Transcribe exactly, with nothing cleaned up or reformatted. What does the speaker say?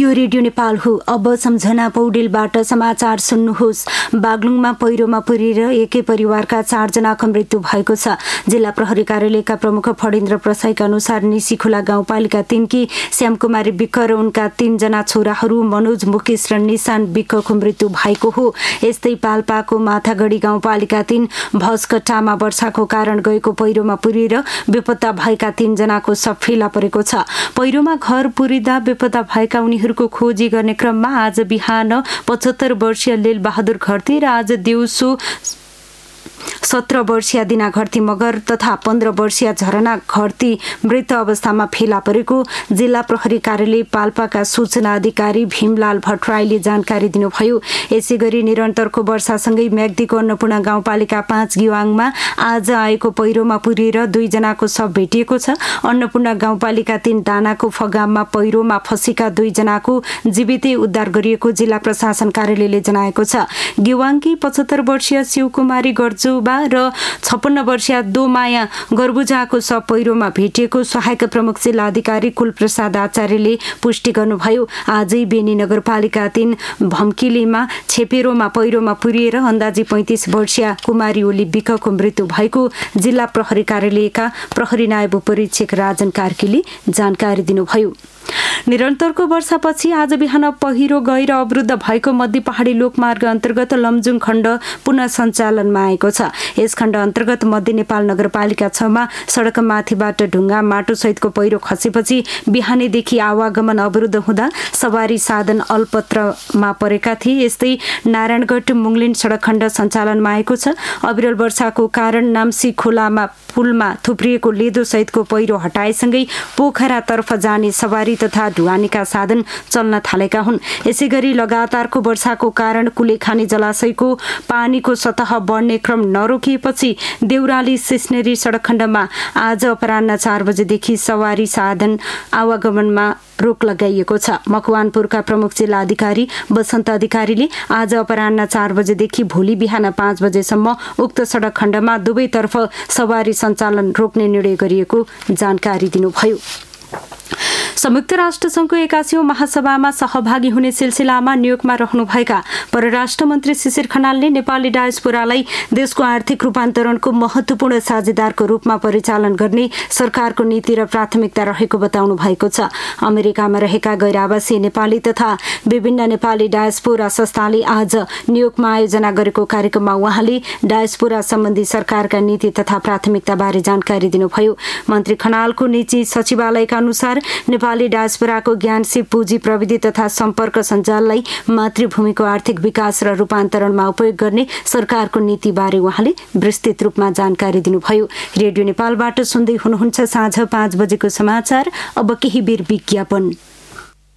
यो रेडियो नेपाल हो। अब सम्झना पौडेलबाट समाचार सुन्नुहोस्। बागलुङमा पहिरोमा पुरेर एकै परिवारका चारजनाको मृत्यु भएको छ। जिल्ला प्रहरी कार्यालयका प्रमुख फणेन्द्र प्रसाईका अनुसार निसीखोला गाउँपालिका तीनकी श्यामकुमारी विक्क र उनका तीनजना छोराहरू मनोज, मुकेश र निशान विक्कको मृत्यु भएको हो। यस्तै पाल्पाको माथागढी गाउँपालिका तीन भस्कटामा वर्षाको कारण गएको पहिरोमा पुरेर बेपत्ता भएका तीनजनाको शव फेला परेको छ। पहिरोमा घर पुरिँदा बेपत्ता भएका उनीहरूको खोजी गर्ने क्रममा आज बिहान पचहत्तर वर्षीय लेल बहादुर घरती र आज दिउँसो सत्र वर्षीय दिना घरती मगर तथा पन्ध्र वर्षीय झरना घरती मृत अवस्थामा फेला परेको जिल्ला प्रहरी कार्यालय पाल्पाका सूचना अधिकारी भीमलाल भट्टराईले जानकारी दिनुभयो। यसै गरी निरन्तरको वर्षासँगै म्याग्दीको अन्नपूर्ण गाउँपालिका पाँच गिवाङमा आज आएको पहिरोमा पुरेर दुईजनाको शव भेटिएको छ। अन्नपूर्ण गाउँपालिका तीन डानाको फगाममा पहिरोमा फँसेका दुईजनाको जीवितै उद्धार गरिएको जिल्ला प्रशासन कार्यालयले जनाएको छ। गिवाङकी पचहत्तर वर्षीय शिवकुमारी गर्जुबा र छप्पन्न वर्षीय दोमाया गर्बुजाको शव पहिरोमा भेटिएको सहायक प्रमुख जिल्ला अधिकारी कुलप्रसाद आचार्यले पुष्टि गर्नुभयो। आजै बेनी नगरपालिका तीन भम्किलीमा छेपेरोमा पहिरोमा पुरिएर अन्दाजी पैंतिस वर्षीय कुमारी ओली विकको मृत्यु भएको जिल्ला प्रहरी कार्यालयका प्रहरी नायब उपरीक्षक राजन कार्कीले जानकारी दिनुभयो। निरन्तरको वर्षापछि आज बिहान पहिरो गएर अवरुद्ध भएको मध्य पहाडी लोकमार्ग अन्तर्गत लमजुङ खण्ड पुनः सञ्चालनमा आएको छ। यस खण्ड अन्तर्गत मध्य नेपाल नगरपालिका छमा सडक माथिबाट ढुङ्गा माटो सहितको पहिरो खसेपछि बिहानैदेखि आवागमन अवरुद्ध हुँदा सवारी साधन अल्पत्रमा परेका थिए। यस्तै नारायणगढ मुङलिन सडक खण्ड सञ्चालनमा आएको छ। अविरल वर्षाको कारण नाम्सी खोलामा पुलमा थुप्रिएको लेदो सहितको पहिरो हटाएसँगै पोखरातर्फ जाने सवारी तथा ढुवानीका साधन चल्न थालेका हुन्। यसै गरी लगातारको वर्षाको कारण कुलेखानी जलाशयको पानीको सतह बढ्ने क्रम नरोकिएपछि देउराली सिस्नेरी सडक खण्डमा आज अपराह्न चार बजेदेखि सवारी साधन आवागमनमा रोक लगाइएको छ। मकवानपुरका प्रमुख जिल्ला अधिकारी बसन्त अधिकारीले आज अपराह्न चार बजेदेखि भोलि बिहान पाँच बजेसम्म उक्त सडक खण्डमा दुवैतर्फ सवारी सञ्चालन रोक्ने निर्णय गरिएको जानकारी दिनुभयो। संयुक्त राष्ट्रसङ्घको एकासीौं महासभामा सहभागी हुने सिलसिलामा न्युयोर्कमा रहनुभएका परराष्ट्र मन्त्री शिशिर खनालले नेपाली डायस्पोरालाई देशको आर्थिक रूपान्तरणको महत्वपूर्ण साझेदारको रूपमा परिचालन गर्ने सरकारको नीति र प्राथमिकता रहेको बताउनु भएको छ। अमेरिकामा रहेका गैर आवासीय नेपाली तथा विभिन्न नेपाली डायस्पोरा संस्थाले आज न्युयोर्कमा आयोजना गरेको कार्यक्रममा उहाँले डायस्पोरा सम्बन्धी सरकारका नीति तथा प्राथमिकताबारे जानकारी दिनुभयो। मन्त्री खनालको निजी सचिवालयका अनुसार नेपाली डायस्पोराको ज्ञान, सिप, पुँजी, प्रविधि तथा सम्पर्क सञ्जाललाई मातृभूमिको आर्थिक विकास र रूपान्तरणमा उपयोग गर्ने सरकारको नीतिबारे उहाँले विस्तृत रूपमा जानकारी दिनुभयो। रेडियो नेपालबाट सुन्दै हुनुहुन्छ साँझ पाँच बजेको समाचार। अब केही बेर विज्ञापन।